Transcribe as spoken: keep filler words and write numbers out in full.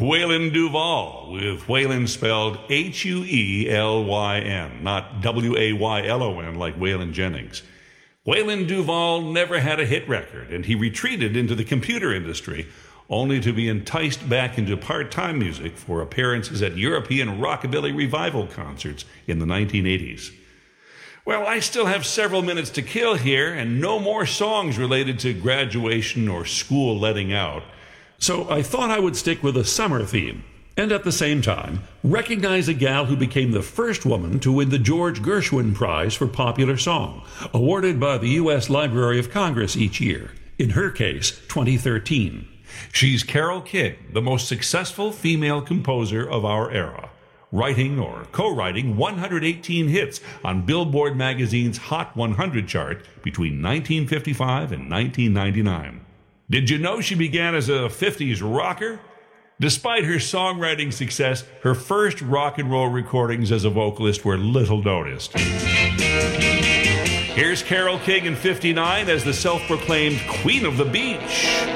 Waylon Duvall, with Waylon spelled H U E L Y N, not W A Y L O N like Waylon Jennings. Waylon Duvall never had a hit record, and he retreated into the computer industry, only to be enticed back into part-time music for appearances at European rockabilly revival concerts in the nineteen eighties. Well, I still have several minutes to kill here, and no more songs related to graduation or school letting out. So I thought I would stick with a summer theme, and at the same time, recognize a gal who became the first woman to win the George Gershwin Prize for Popular Song, awarded by the U S Library of Congress each year, in her case, twenty thirteen. She's Carole King, the most successful female composer of our era, writing or co-writing one hundred eighteen hits on Billboard magazine's Hot one hundred chart between nineteen fifty-five and nineteen ninety-nine. Did you know she began as a fifties rocker? Despite her songwriting success, her first rock and roll recordings as a vocalist were little noticed. Here's Carole King in fifty-nine as the self-proclaimed Queen of the Beach.